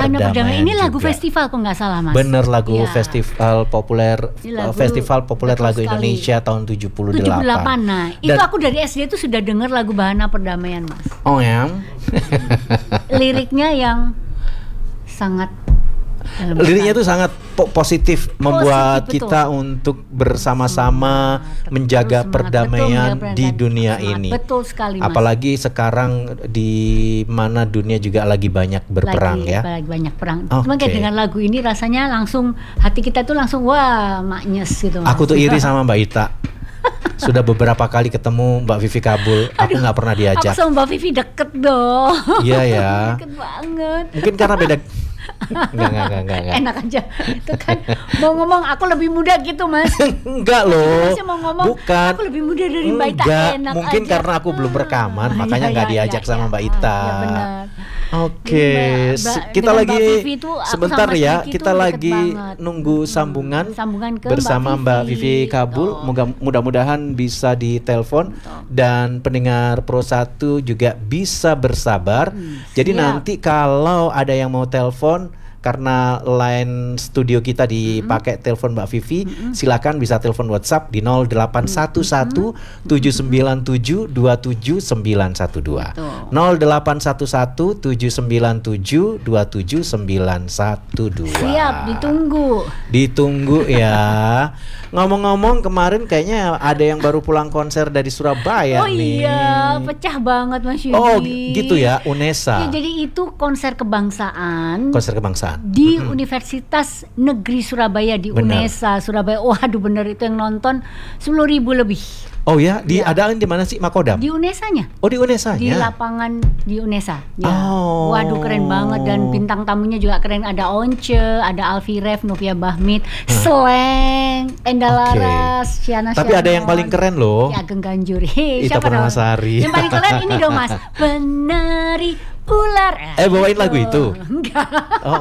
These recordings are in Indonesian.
Perdamaian ini lagu juga. festival kok nggak salah, Mas. Bener, lagu Ya. festival populer Betul lagu sekali. Indonesia tahun 78. 78. Nah, itu Dan- aku dari SD itu sudah dengar lagu Bahana Perdamaian, Mas. Oh ya. Liriknya yang sangat dalam Liriknya sekali. itu sangat positif, membuat betul. kita untuk bersama-sama menjaga Semangat, perdamaian betul, di dunia semangat. ini. Betul sekali, Mas. Apalagi sekarang di mana dunia juga lagi banyak berperang ya. Lagi banyak perang. Oke. Cuma kayak dengan lagu ini rasanya langsung hati kita tuh langsung wah maknyes gitu, Mas. Aku tuh iri sama Mbak Ita. Sudah beberapa kali ketemu Mbak Vivi Kabul, aku nggak pernah Aku diajak. sama Mbak Vivi deket dong. Iya ya. Deket banget. Mungkin karena beda. Enggak. Enak aja. Itu kan mau ngomong aku lebih muda gitu, Mas. Enggak loh. Masih mau ngomong Bukan. aku lebih muda dari Mbak Ita. Enggak, Enak mungkin aja. karena aku belum rekaman, makanya nggak diajak sama Mbak Ita. Ya benar. Oke, Mbak- kita dengan lagi Mbak Vivi tuh aku sebentar sama ya, Kiki kita tuh deket lagi banget. nunggu sambungan ke bersama Mbak Vivi Kabul. Oh. Mudah-mudahan bisa ditelepon dan pendengar Pro 1 juga bisa bersabar. Jadi siap. nanti kalau ada yang mau telepon karena line studio kita dipakai telepon Mbak Vivi, silakan bisa telepon WhatsApp di 0811 797 27912. 0811 797 27912. Siap, ditunggu ya. Ngomong-ngomong kemarin kayaknya ada yang baru pulang konser dari Surabaya Oh nih. iya, pecah banget Mas Yudi. Oh gitu ya, UNESA. Ya, jadi itu konser kebangsaan Konser kebangsaan. di Universitas Negeri Surabaya di Benar. UNESA Surabaya. Waduh bener itu yang nonton 10.000 lebih. Oh ya, diadain di mana sih, Makodam? Di UNESA-nya. Oh di UNESA-nya. Di lapangan di UNESA. Ya. Oh. Waduh keren banget dan bintang tamunya juga keren. Ada Once, ada Alfi Ref, Novia Bahmit, Sleng, Enda Laras, Syana Tapi ada yang Syanon, paling keren loh. Ki Ageng Ganjur. Ita Siapa namanya? Purnamasari. Yang paling keren ini dong Mas. Penari ular. Bawain lagu itu? Enggak. Oh,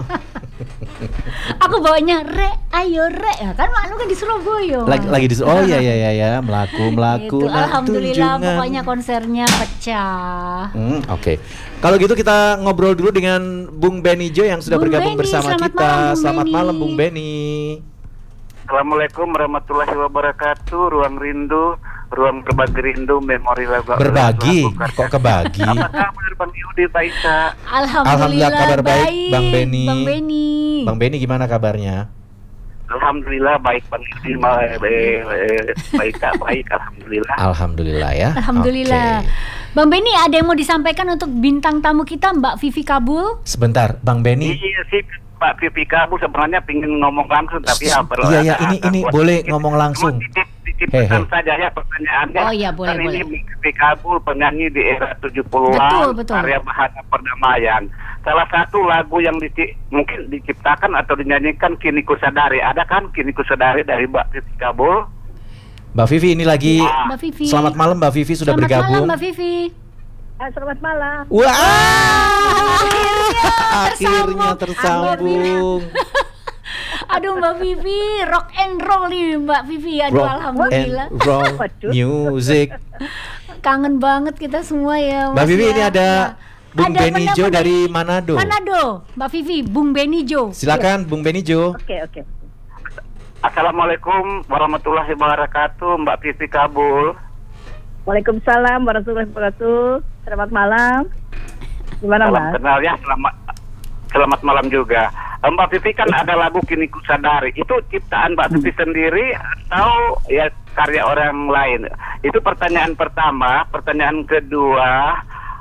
Aku bawanya re, ayo re. Ya, kan malu kan di Surabaya. lagi di. Oh ya, melaku Itu, nah, alhamdulillah tunjungan. pokoknya konsernya pecah. Oke. Kalau gitu kita ngobrol dulu dengan Bung Benijo yang sudah Bung bergabung Beni, bersama selamat kita. malam, Bung Selamat Beni. malam Bung Beni. Assalamualaikum warahmatullahi wabarakatuh. Ruang rindu, ruang berbagi rindu, memori lagu. Berbagi, lagu- kok kebagi? Apa kabar Bang Yudi, Pak Isa? Alhamdulillah kabar baik, Bang Beni. Bang Beni. Bang Beni gimana kabarnya? Alhamdulillah baik Bang Yudi, baik, alhamdulillah. Alhamdulillah ya. Alhamdulillah. Oke. Bang Beni ada yang mau disampaikan untuk bintang tamu kita Mbak Vivi Kabul? Sebentar, Bang Beni. Iya sih Pak Vivi Kabu sebenarnya pingin ngomong langsung tapi ya Iya, ini boleh ngomong langsung. Titipkan saja ya pertanyaannya. Oh iya, boleh, Kan boleh. ini Vivi Kabul penyanyi di era 70-an, Betul. karya Bahana Perdamaian. Salah satu lagu yang mungkin diciptakan atau dinyanyikan Kini Ku Sadari. Ada kan Kini Ku Sadari dari Mbak Vivi Kabul? Mbak Vivi ini lagi. Mbak Vivi. Selamat malam Mbak Vivi sudah Selamat bergabung. malam Mbak Vivi. Selamat malam. Wah, Akhirnya akhirnya tersambung. Aduh Mbak Vivi, rock and roll nih Mbak Vivi. Aduh Rock alhamdulillah. and roll Waduh. music. Kangen banget kita semua ya Mas. Mbak Vivi ya. ini ada Bung Ada Benijo pendapat dari Manado. Manado, Mbak Vivi, Bung Benijo. Silakan Bung Benijo. Oke. Assalamualaikum warahmatullahi wabarakatuh, Mbak Vivi Kabul. Waalaikumsalam warahmatullahi wabarakatuh. Selamat malam. Gimana Salam Mas? kenal ya, selamat malam juga. Mbak Vivi kan ada lagu Kini Ku Sadari. Itu ciptaan Mbak Vivi sendiri atau ya karya orang lain? Itu pertanyaan pertama. Pertanyaan kedua,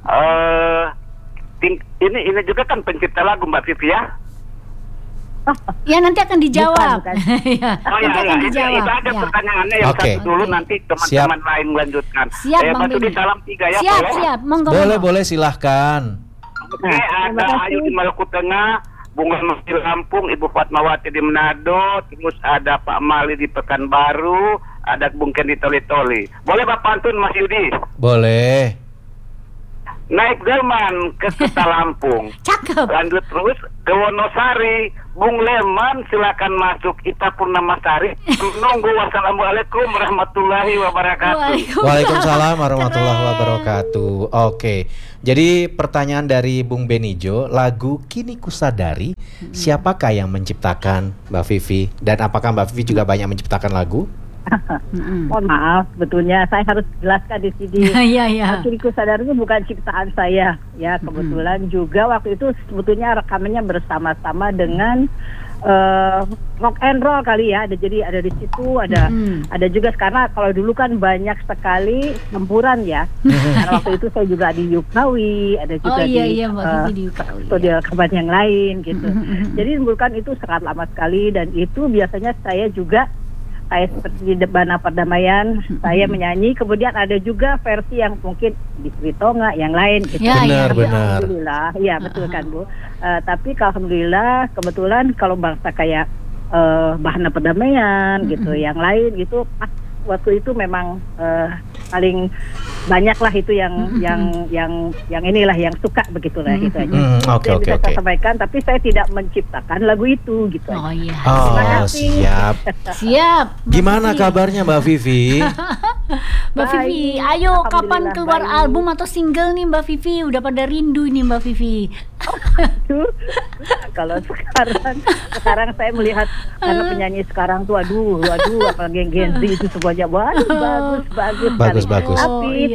ini juga kan pencipta lagu Mbak Vivi ya? Ya nanti akan dijawab. Bukan. Ya, Oh nanti akan itu dijawab. ada Ya. pertanyaannya yang Oke. satu dulu, Oke. nanti teman-teman lain melanjutkan. Siap Bang Mas Yudi, Beni. salam 3 ya, Siap, boleh? siap. Monggo. Boleh silahkan. Oke, ada Ayu di Maluku Tengah, Bunga di Lampung, Ibu Fatmawati di Manado, terus ada Pak Mali di Pekanbaru, ada Bung Ken di Toli-Toli. Boleh Bapak pantun Mas Yudi? Boleh. Naik delman ke Kota Lampung. Cakep. Lanjut terus ke Wonosari, Bung Leman silakan masuk. Ita Purnamasari menunggu. Wassalamualaikum warahmatullahi wabarakatuh. Waalaikumsalam warahmatullahi wabarakatuh. Oke. Jadi pertanyaan dari Bung Benijo, lagu Kini Ku Sadari Siapakah yang menciptakan Mbak Vivi? Dan apakah Mbak Vivi juga banyak menciptakan lagu? Mohon maaf, sebetulnya saya harus jelaskan di sini. Iya, iya. Kiniku Sadar itu bukan ciptaan saya, ya kebetulan juga waktu itu sebetulnya rekamannya bersama-sama dengan rock and roll kali ya. Jadi ada di situ, ada juga karena kalau dulu kan banyak sekali campuran ya. Karena waktu itu saya juga di Yukawi, ada juga Mbak Vivi di Yukawi. studio rekaman yang lain gitu. Jadi bukan itu sangat lama sekali dan itu biasanya saya juga kayak seperti di Debana Perdamaian, saya menyanyi, kemudian ada juga versi yang mungkin di Sritonga, yang lain gitu. Benar. Alhamdulillah, iya betul kan Bu. Tapi alhamdulillah kebetulan kalau bangsa kayak Bahana Perdamaian gitu, yang lain gitu, waktu itu memang paling banyak lah itu yang inilah yang suka begitulah gitu aja. Oke. Saya sampaikan, tapi saya tidak menciptakan lagu itu gitu. Oh iya. Terima kasih. Siap. Gimana kabarnya Mbak Vivi? Mbak Vivi, ayo kapan keluar album atau single nih Mbak Vivi? Udah pada rindu nih Mbak Vivi. Kalau sekarang saya melihat anak penyanyi sekarang tuh aduh apalagi yang Gen Z itu semuanya bagus. Tapi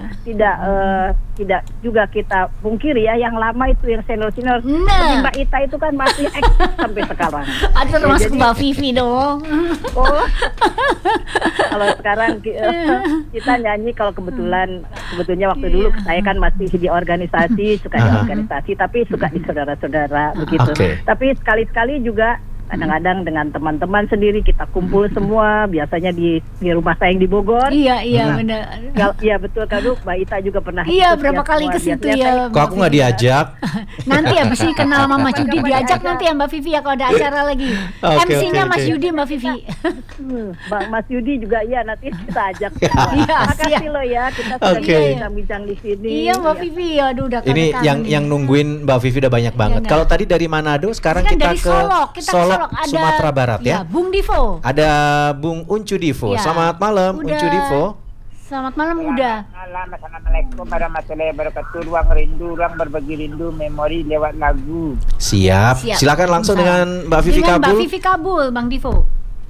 tidak juga kita pungkiri ya, yang lama itu yang senior seperti Mbak Ita itu kan masih eksis sampai sekarang. Ada termasuk Mbak Vivi dong. Oh, kalau sekarang kita nyanyi kalau sebetulnya waktu dulu saya kan masih di organisasi, suka di organisasi, tapi suka di saudara-saudara begitu. Tapi sekali-sekali juga kadang-kadang dengan teman-teman sendiri kita kumpul semua, biasanya di rumah saya yang di Bogor. Iya benar. Iya betul kan Bu, Mbak Ita juga pernah. Iya berapa kali ke situ ya. Kok aku nggak diajak? Nanti habis ini kenal Mama Yudi diajak nanti ya Mbak Vivi ya kalau ada acara lagi. MC-nya Mas Yudi Mbak Vivi. Mas Yudi juga ya nanti kita ajak. Iya, makasih loh ya, kita sudah bincang-bincang di sini. Iya Mbak Vivi, aduh udah ini yang nungguin Mbak Vivi udah banyak banget. Kalau tadi dari Manado, sekarang kita ke Solok. Sumatera Barat ya. Bung Divo. Ada Bung Uncu Divo. Selamat malam Uncu Divo. Selamat malam udah. Assalamualaikum warahmatullahi wabarakatuh. Ruang berbagi rindu memori lewat lagu. Siap. Silakan langsung dengan Mbak Vivi Kabul. Mbak Vivi Kabul, Bang Divo.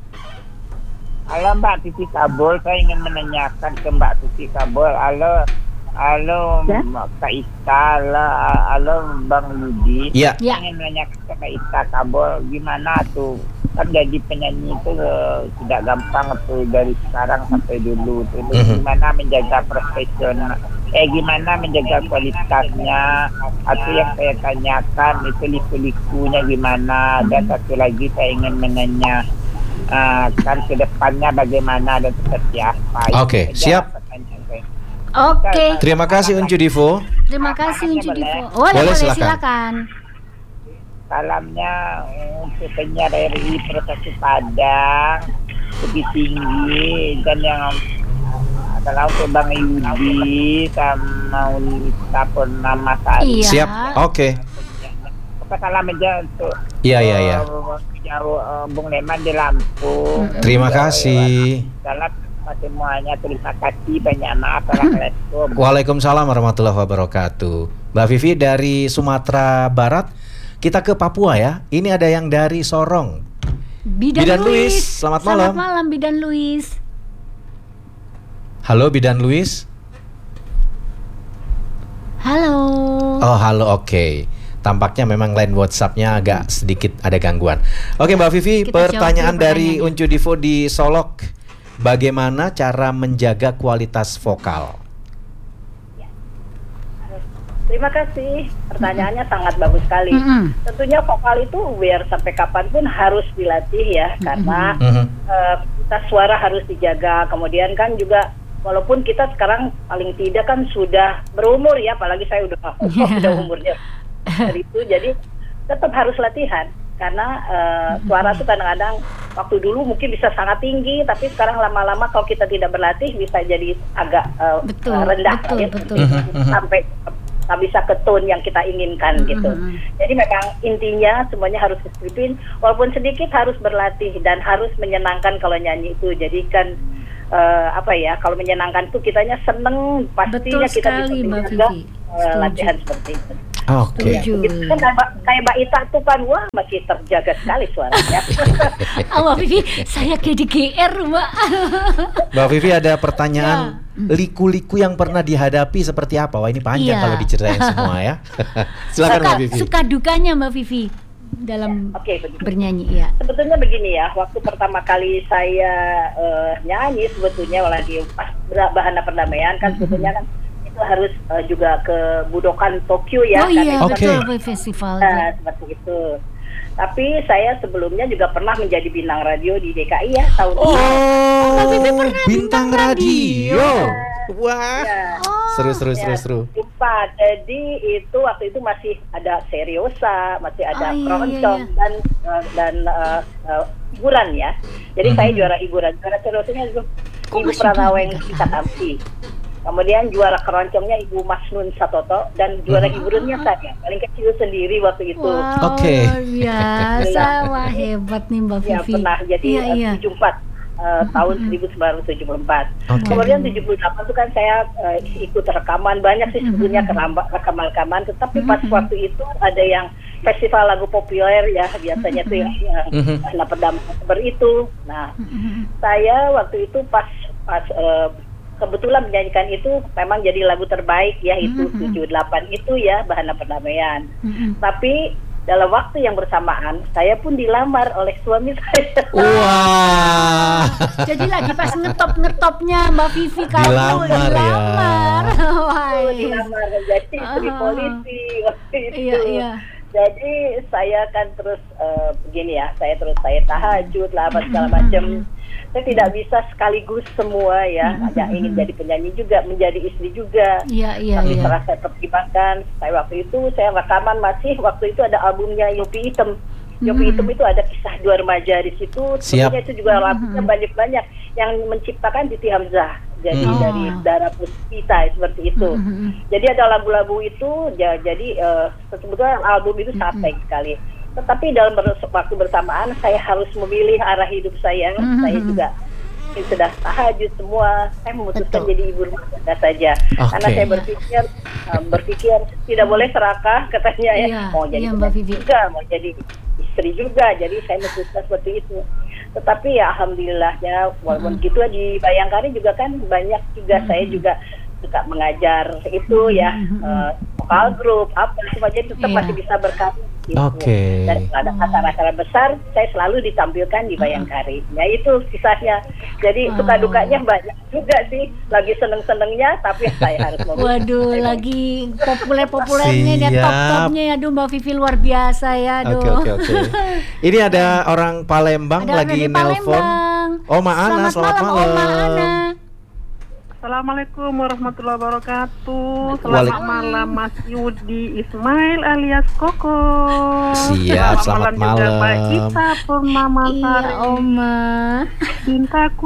Halo Mbak Vivi Kabul, saya ingin menanyakan ke Mbak Vivi Kabul. Halo Kak Ita, halo Bang Yudi. Iya. Saya ingin menanyakan ke Kak Ita Kabul, gimana tuh kan jadi penyanyi itu tidak gampang tuh dari sekarang sampai dulu tuh. Gimana menjaga profesional, gimana menjaga kualitasnya, atau yang saya tanyakan itu liku-likunya gimana. Dan satu lagi saya ingin menanya kan ke depannya bagaimana dan seperti apa. Oke, siap. Oke. Terima kasih Uncu Divo. Terima kasih Uncu Divo. Boleh silakan. Salamnya untuk penyiar RRI Provinsi Padang lebih tinggi, dan yang adalah untuk Bang Yudi sama Ulita Purnama Sari. Iya. Siap. Oke. Salam aja untuk Bung Leman di Lampung. Terima kasih. Salam semuanya, terima kasih, banyak maaf. Assalamualaikum. Waalaikumsalam warahmatullahi wabarakatuh. Mbak Vivi dari Sumatera Barat, kita ke Papua ya. Ini ada yang dari Sorong. Bidan Luis, selamat malam. Selamat malam Bidan Luis. Halo Bidan Luis. Halo. Oh halo, oke. Tampaknya memang line WhatsApp-nya agak sedikit ada gangguan. Oke Mbak Vivi, pertanyaan dari Uncu Divo di Solok. Bagaimana cara menjaga kualitas vokal? Terima kasih, pertanyaannya sangat bagus sekali. Tentunya vokal itu biar sampai kapanpun harus dilatih ya, karena kita suara harus dijaga. Kemudian kan juga walaupun kita sekarang paling tidak kan sudah berumur ya, apalagi saya udah umurnya dari itu, jadi tetap harus latihan. Karena suara itu kadang-kadang waktu dulu mungkin bisa sangat tinggi, tapi sekarang lama-lama kalau kita tidak berlatih bisa jadi agak rendah, sampai tak bisa ke tone yang kita inginkan gitu. Jadi memang intinya semuanya harus disiplin, walaupun sedikit harus berlatih dan harus menyenangkan kalau nyanyi itu. Jadi kan kalau menyenangkan itu kitanya seneng, pastinya kita bisa menjaga latihan seperti itu. Oke. Kan kayak Mbak Ita tuh kan, wah masih terjaga sekali suaranya. Mbak Vivi, saya kayak di GR, Mbak. Mbak Vivi ada pertanyaan, liku-liku yang pernah dihadapi seperti apa? Wah ini panjang kalau diceritain semua ya. Silakan Mbak Vivi. Suka dukanya Mbak Vivi dalam bernyanyi ya. Sebetulnya begini ya, waktu pertama kali saya nyanyi sebetulnya lagi pas Bahana Perdamaian kan sebetulnya kan itu harus juga ke Budokan Tokyo ya. Oh iya, betul festival. Seperti itu. Tapi saya sebelumnya juga pernah menjadi bintang radio di DKI ya tahun ini. Mbak Vivi pernah bintang radio. Wah. Ya. Seru. Jadi itu waktu itu masih ada seriosa, masih ada keroncong dan hiburan ya. Jadi saya juara hiburan. Juara seriosanya itu Ibu Pranaweng Kita Tamsi. Kemudian juara keroncongnya Ibu Masnun Satoto dan juara hiburannya saya paling kecil sendiri waktu itu. Wow, luar biasa, wah hebat nih Mbak Vivi. Ya pernah jadi 74 tahun 1974. Kemudian 78 itu kan saya ikut rekaman banyak sih sebetulnya rekaman-rekaman. Tetapi pas waktu itu ada yang festival lagu populer ya biasanya tuh yang Perdamaian itu. Nah saya waktu itu pas kebetulan menyanyikan itu memang jadi lagu terbaik ya itu 78 itu ya Bahana Perdamaian. Tapi dalam waktu yang bersamaan saya pun dilamar oleh suami saya. Wah. Jadi lagi pas ngetopnya Mbak Vivi kamu dilamar. Dilamar jadi istri polisi waktu itu. Iya. Jadi saya kan terus begini ya, saya tahajud lah apa segala macam. Saya tidak bisa sekaligus semua ya. Ada ingin jadi penyanyi juga, menjadi istri juga. Tapi setelah saya pertimbangkan, waktu itu saya rekaman masih waktu itu ada albumnya Yopi Hitam. Yopi Hitam itu ada kisah dua remaja di situ. Sebenarnya itu juga lagunya banyak yang menciptakan Titi Hamzah. Jadi dari Dara Puspita seperti itu. Jadi ada lagu-lagu itu. Jadi sebetulnya album itu sangat baik sekali. Tetapi dalam waktu bersamaan saya harus memilih arah hidup saya. Saya juga sudah tahajud semua. Saya memutuskan jadi ibu rumah tangga saja. Karena saya berpikir tidak boleh serakah katanya ya. Mau jadi juga, mau jadi istri juga. Jadi saya memutuskan seperti itu. Tetapi ya alhamdulillahnya walaupun gitu di Bayangkari juga kan banyak juga saya juga suka mengajar itu ya vokal grup apa semua jadi tetap masih bisa berkarya gitu. Dan ada acara-acara besar saya selalu ditampilkan di Bayangkari. Ya itu kisahnya. Jadi suka dukanya banyak juga sih. Lagi seneng-senengnya tapi saya harus waduh lagi populernya dan top-topnya ya. Aduh Mbak Vivi luar biasa ya. Oke. Ini ada orang Palembang lagi nelpon. Oma Ana, selamat malam. Oma Ana. Assalamualaikum warahmatullahi wabarakatuh. Selamat malam Mas Yudi Ismail alias Koko. Siap, selamat malam. Juga Mbak Ita Purnamasari. Iya, Oma. Cintaku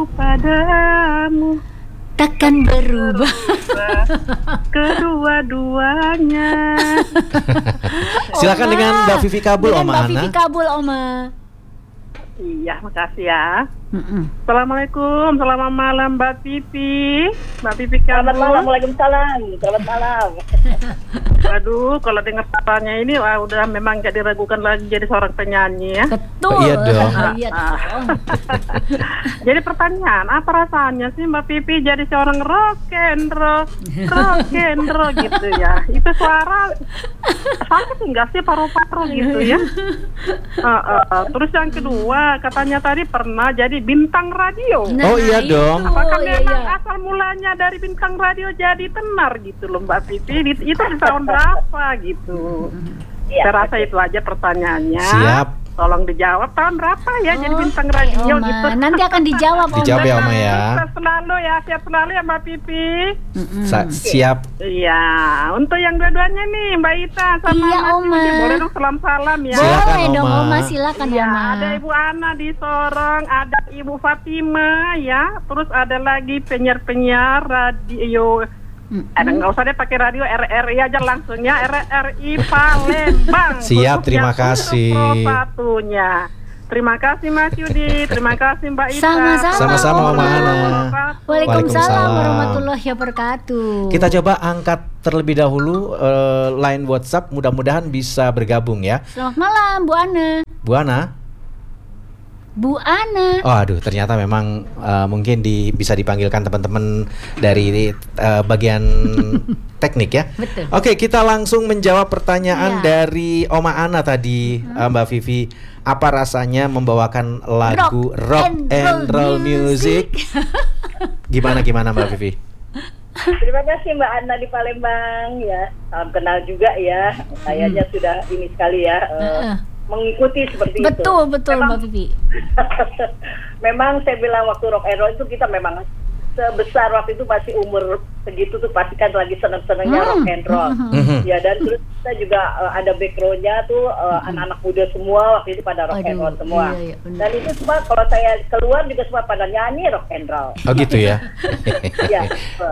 padamu takkan berubah. Kedua-duanya. Silakan dengan Mbak Vivi Kabul, Oma Ana. Mbak Vivi Kabul, Oma. Iya, makasih ya. Assalamualaikum, selamat malam Mbak Vivi. Mbak Vivi Kabul. Selamat malam, waalaikumsalam. Selamat malam. Aduh, kalau dengar suaranya ini udah memang gak diragukan lagi jadi seorang penyanyi ya. Betul. Iya dong. Jadi pertanyaan, apa rasanya sih Mbak Vivi jadi seorang rock and roll gitu ya? Itu suara sakit enggak sih paru-paru gitu ya? Terus yang kedua, katanya tadi pernah jadi bintang radio. Oh iya dong. Apakah memang asal mulanya dari bintang radio jadi tenar gitu loh Mbak Vivi? Itu tahun berapa gitu? Saya rasa itu aja pertanyaannya. Siap. Tolong dijawab tahun berapa ya jadi bintang radio Oma. gitu. Nanti akan dijawab Oma. Dijawab ya Oma ya. Sehat selalu ya Mbak Pipi. Siap. Iya, untuk yang dua-duanya nih Mbak Ita sama Mas Oma. Yudi, boleh dong salam-salam ya. Boleh dong Oma, silakan ya, Oma. ada Ibu Ana di Sorong, ada Ibu Fatima ya, terus ada lagi penyiar-penyiar radio. Nggak usah deh pakai radio, RRI aja langsung ya, RRI Palembang. Siap, terima kasih. Satunya. Terima kasih Mas Yudi, terima kasih Mbak Ita. Sama-sama Mama Ana. Waalaikumsalam warahmatullahi wabarakatuh. Kita coba angkat terlebih dahulu line WhatsApp, mudah-mudahan bisa bergabung ya. Selamat malam Bu Ana. Bu Ana. Bu Ana. Oh aduh, ternyata memang mungkin bisa dipanggilkan teman-teman dari bagian teknik ya. Betul. Oke, kita langsung menjawab pertanyaan dari Oma Ana tadi, Mbak Vivi. Apa rasanya membawakan lagu rock and roll music? Gimana Mbak Vivi? Terima kasih Mbak Ana di Palembang ya. Salam kenal juga ya. Kayaknya sudah ini sekali ya. Mengikuti seperti itu. Betul memang, Mbak Vivi. Memang saya bilang waktu rock and roll itu kita memang sebesar waktu itu masih umur segitu tuh pasti kan lagi seneng-senengnya rock and roll. Ya dan terus kita juga ada backgroundnya tuh anak-anak muda semua waktu itu pada rock and roll semua. Iya, dan itu semua kalau saya keluar juga semua pada nyanyi rock and roll. Oh gitu ya. Ya.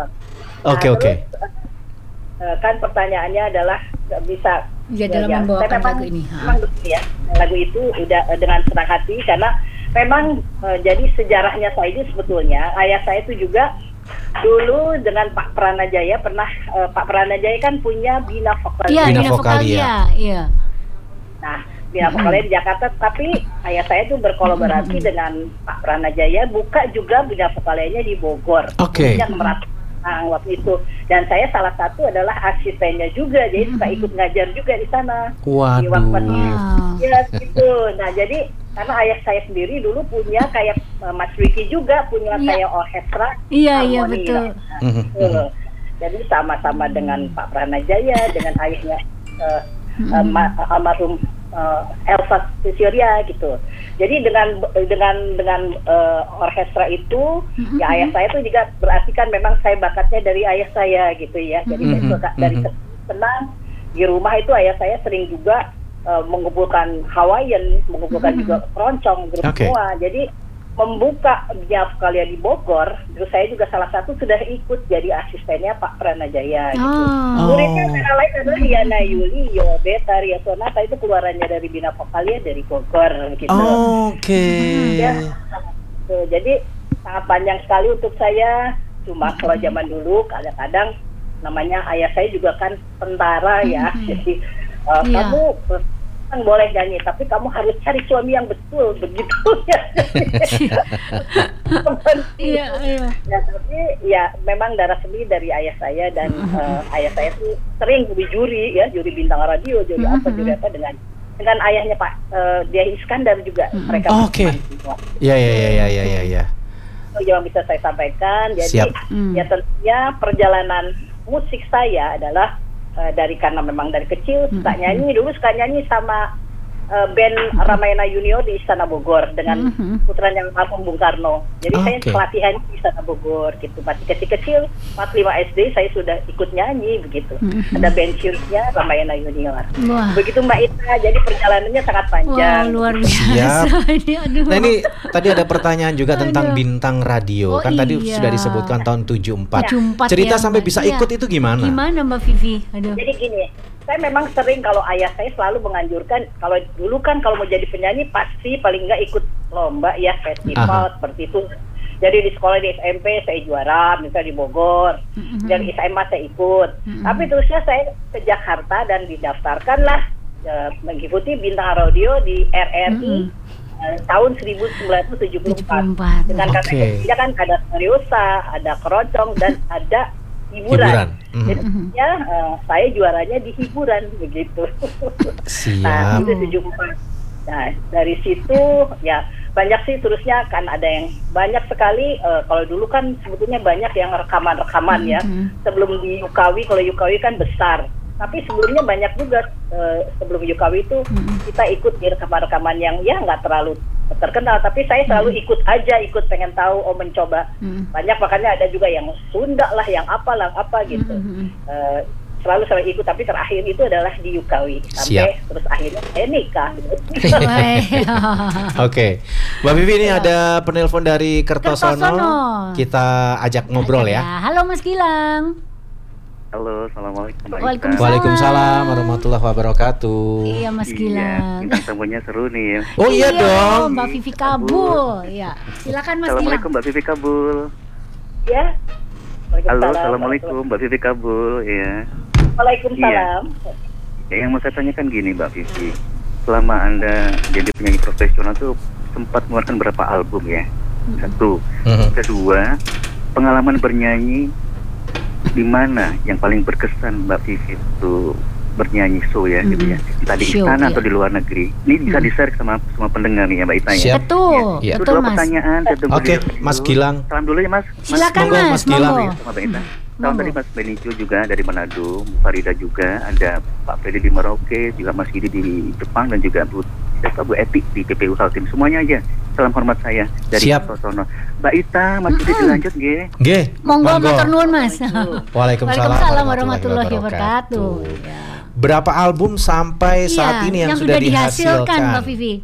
Oke. Kan pertanyaannya adalah bisa dalam membawakan lagu ini. Memang ya, lagu itu udah dengan senang hati karena memang jadi sejarahnya saya ini sebetulnya ayah saya itu juga dulu dengan Pak Pranajaya pernah Pak Pranajaya kan punya Bina Vokalia. Iya, Bina Vokalia. Iya. Nah, Bina Vokalia di Jakarta, tapi ayah saya itu berkolaborasi dengan Pak Pranajaya buka juga Bina Vokalianya di Bogor. Oke. Waktu itu dan saya salah satu adalah asistennya juga, jadi suka ikut ngajar juga di sana. Waduh. Ya gitu. Nah jadi karena ayah saya sendiri dulu punya kayak Mas Ricky juga punya kayak orkestra. Iya betul. Jadi sama-sama dengan Pak Pranajaya dengan ayahnya almarhum Elsa Surya gitu. Jadi dengan orkestra itu ya ayah saya itu juga berarti kan memang saya bakatnya dari ayah saya gitu ya. Jadi saya suka dari senang di rumah itu ayah saya sering juga mengumpulkan Hawaiian, mengumpulkan juga keroncong grup semua. Jadi membuka Bina Vokalia di Bogor, terus saya juga salah satu sudah ikut jadi asistennya Pak Pranajaya gitu. Muridnya antara lain adalah Yana Yuli, Yobeta, Ria Sonata itu keluarannya dari Bina Vokalia dari Bogor gitu. Ya, jadi sangat panjang sekali untuk saya. Cuma kalau zaman dulu kadang-kadang namanya ayah saya juga kan tentara ya, jadi kamu kan boleh nyanyi, tapi kamu harus cari suami yang betul begitu ya. Iya. Ya, tapi ya memang darah seni dari ayah saya dan ayah saya tuh sering jadi juri ya, juri bintang radio, juri apa dengan ayahnya Pak Dia Iskandar juga mereka. Oke. Iya. Itu yang bisa saya sampaikan. Jadi ya tentunya perjalanan musik saya adalah karena memang dari kecil suka nyanyi, dulu suka nyanyi sama band Ramayana Junior di Istana Bogor dengan putranya almarhum Bung Karno. Jadi saya pelatihan di Istana Bogor gitu. Masih kecil-kecil, 45 SD saya sudah ikut nyanyi begitu. Ada band cheersnya Ramayana Junior. Begitu Mbak Ita, jadi perjalanannya sangat panjang. Wah, luar biasa. Nah ini tadi ada pertanyaan juga tentang bintang radio. Kan tadi sudah disebutkan tahun 74. Cerita sampai bisa ikut itu gimana? Gimana Mbak Vivi? Jadi gini, saya memang sering kalau ayah saya selalu menganjurkan kalau dulu kan kalau mau jadi penyanyi pasti paling nggak ikut lomba ya, festival seperti itu. Jadi di sekolah di SMP saya juara, misalnya di Bogor, dan SMA saya ikut. Tapi terusnya saya ke Jakarta dan didaftarkanlah mengikuti bintang radio di RRI tahun 1974. Dengan katanya kan ada seriosa, ada keroncong dan ada hiburan. Jadi saya juaranya di hiburan begitu. Nah, itu 74. Nah, dari situ ya banyak sih terusnya kan ada yang banyak sekali kalau dulu kan sebetulnya banyak yang rekaman-rekaman ya. Sebelum di Yukawi, kalau Yukawi kan besar. Tapi sebelumnya banyak juga sebelum Yukawi itu kita ikut di rekaman-rekaman yang ya nggak terlalu terkenal, tapi saya selalu ikut pengen tahu, mencoba banyak, makanya ada juga yang Sunda lah, yang apa gitu. Selalu ikut, tapi terakhir itu adalah di Yukawi sampai terus akhirnya saya nikah. Oke, Mbak Vivi ini ada penelpon dari Kertosono. Kita ajak ngobrol ya. Halo Mas Gilang. Halo, assalamualaikum. Waalaikumsalam warahmatullahi wabarakatuh. Iya Mas Gilang. Bintang tamunya seru nih ya. Oh iya dong. Mbak Vivi Kabul. Ya, silakan Mas Gilang. Assalamualaikum Mbak Vivi Kabul. Ya. Halo, assalamualaikum Mbak Vivi Kabul. Ya. Waalaikumsalam. Ya, yang mau saya tanyakan gini Mbak Vivi, selama Anda jadi penyanyi profesional tuh sempat mengeluarkan berapa album ya? Satu. Kedua, pengalaman bernyanyi di mana yang paling berkesan Mbak Vivi itu bernyanyi show ya gitu ya, entah di istana atau di luar negeri. Ini bisa di-share sama semua pendengar nih ya Mbak Ita ya. Betul, ya. betul Mas. Pertanyaan. Oke, Mas Gilang. Salam dulu ya Mas. Silakan Mas Gilang. Sama Mbak Ita. Salam dari Mas Benicio juga dari Manado, Farida juga, ada Pak Freddy di Merauke, juga Mas Gidi di Jepang dan juga Bu Epi di PPU Kaltim. Semuanya aja. Salam hormat saya dari Sosono. Mbak Ita, Mas Gidi dilanjut nggih. Nggih. Monggo matur nuwun Mas. Waalaikumsalam warahmatullahi wabarakatuh. Berapa album sampai saat ini yang sudah dihasilkan Mbak Vivi?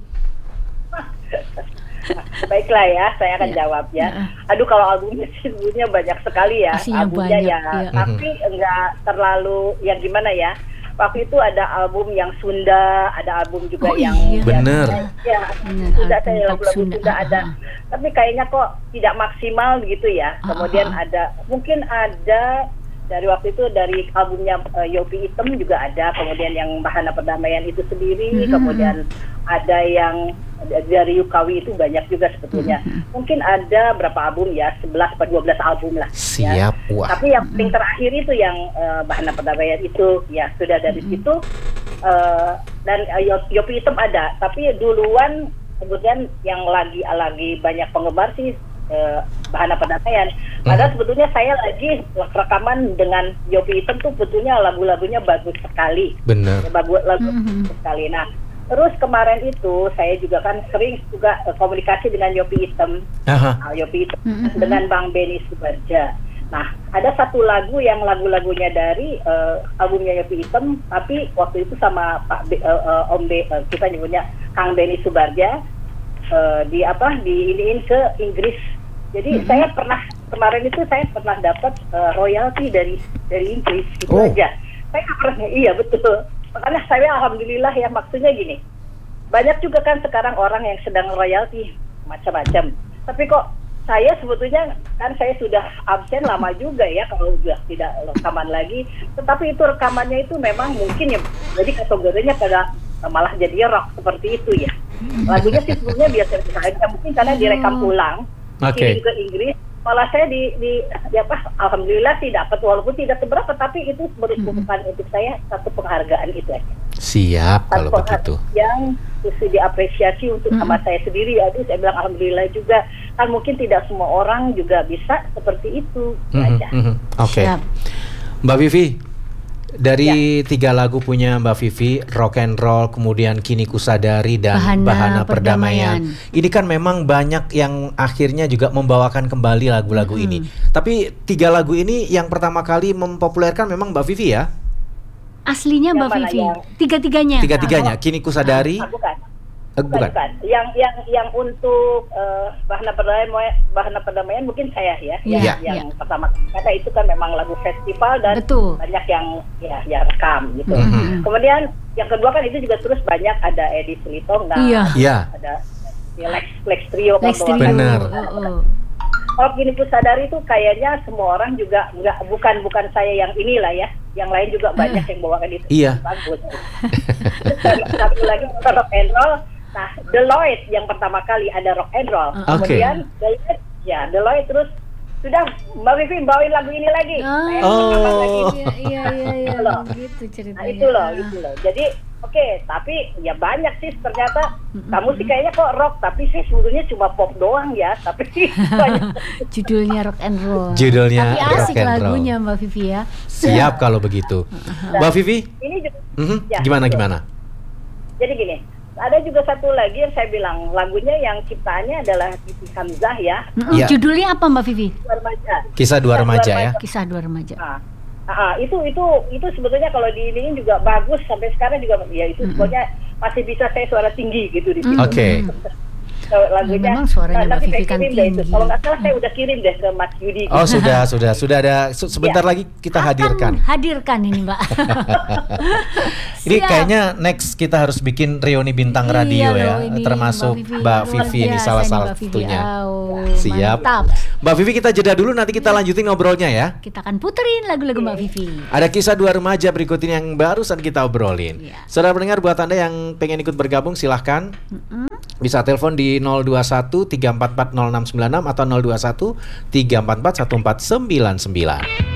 Baiklah ya, saya akan jawab ya. Aduh, kalau albumnya sih sebenarnya banyak sekali ya. Pastinya albumnya banyak, ya, iya. Tapi enggak terlalu yang gimana ya. Waktu itu ada album yang Sunda, ada album juga yang bener. Ya, Sunda saya lagu Sunda ada. Tapi kayaknya kok tidak maksimal begitu ya. Kemudian mungkin ada dari waktu itu dari albumnya Yopi Item juga ada, kemudian yang Bahana Perdamaian itu sendiri, kemudian ada yang dari Yukawi itu banyak juga sebetulnya. Mungkin ada berapa album ya, 11 atau 12 album lah. Siap, ya. wah. Tapi yang paling terakhir itu yang Bahana Perdamaian itu ya sudah dari situ, dan Yopi Item ada. Tapi duluan kemudian yang lagi banyak penggemar sih Bahana Perdamaian. Padahal sebetulnya saya lagi rekaman dengan Yopi Item tuh sebetulnya lagu-lagunya bagus sekali. Benar. Bagus sekali. Nah, terus kemarin itu saya juga kan sering juga komunikasi dengan Yopi Item. Yopi Item dengan Bang Benny Subarja. Nah, ada satu lagu yang lagu-lagunya dari albumnya Yopi Item, tapi waktu itu sama Pak kita nyebutnya Kang Benny Subarja diiniin ke Inggris. Jadi saya kemarin itu saya pernah dapat royalti dari Inggris gitu aja. Saya pernah, iya betul. Makanya saya alhamdulillah ya, maksudnya gini. Banyak juga kan sekarang orang yang sedang royalti macam-macam. Tapi kok saya sebetulnya kan saya sudah absen lama juga ya kalau sudah tidak rekaman lagi. Tetapi itu rekamannya itu memang mungkin ya jadi kategorinya pada malah jadi rock seperti itu ya. Lagunya sih sebetulnya biasa-biasa aja, mungkin karena direkam ulang. Kirim ke Inggris, malah saya alhamdulillah sih dapat, walaupun tidak seberapa, tapi itu merupakan untuk saya satu penghargaan itu aja. Siap kalau begitu. Yang mesti diapresiasi untuk sama saya sendiri. Aduh, saya bilang alhamdulillah juga. Kan mungkin tidak semua orang juga bisa seperti itu. Oke. Mbak Vivi, dari 3 lagu punya Mbak Vivi, Rock and Roll, kemudian Kini Kusadari dan Bahana Perdamaian. Ini kan memang banyak yang akhirnya juga membawakan kembali lagu-lagu ini. Tapi 3 lagu ini yang pertama kali mempopulerkan memang Mbak Vivi ya? Aslinya Mbak Vivi. Tiga-tiganya. Tiga-tiganya. Kini Kusadari. Bukan. Yang untuk Bahana Perdamaian mungkin saya ya. Yang pertama, karena itu kan memang lagu festival dan banyak yang ya rekam gitu. Kemudian yang kedua kan itu juga terus banyak ada Edi Selitonga, ada Lex Trio. Benar. Kalau Kini Kusadari itu kayaknya semua orang juga bukan saya yang inilah ya. Yang lain juga banyak yang bawakan itu. Bagus. Satu lagi rock and roll. Nah, Deloitte yang pertama kali ada rock and roll. Kemudian Deloitte terus sudah Mbak Vivi bawain lagu ini lagi. Iya. Gitu ceritanya. Nah, itu loh. Jadi tapi ya banyak sih ternyata. Kamu sih kayaknya kok rock, tapi sih sebetulnya cuma pop doang ya. Tapi judulnya rock and roll. Judulnya tapi asik rock and lagunya roll. Mbak Vivi ya. Siap kalau begitu. Mbak Vivi? Ini juga, gimana? Jadi gini. Ada juga satu lagi yang saya bilang lagunya yang ciptaannya adalah Titi Hamzah ya. Judulnya apa Mbak Vivi? Kisah Dua Remaja ya. Kisah Dua Remaja. Itu sebetulnya kalau diiniin juga bagus sampai sekarang juga ya itu pokoknya masih bisa saya suara tinggi gitu di situ. lagunya. Memang suaranya Mbak Vivi kan tinggi. Kalau nggak salah saya udah kirim deh ke Mas Yudi. Oh sudah ada. Sebentar lagi kita hadirkan. Hadirkan ini Mbak. Ini kayaknya next kita harus bikin reuni bintang radio ya, termasuk Mbak Vivi ini salah satunya. Siap. Mantap. Mbak Vivi kita jeda dulu, nanti kita lanjutin ngobrolnya ya. Kita akan puterin lagu-lagu Mbak Vivi. Ada kisah dua remaja berikut ini yang barusan kita obrolin. Saudara pendengar, buat Anda yang pengen ikut bergabung silahkan. Bisa telepon di 021 344 0696 atau 021 344 1499.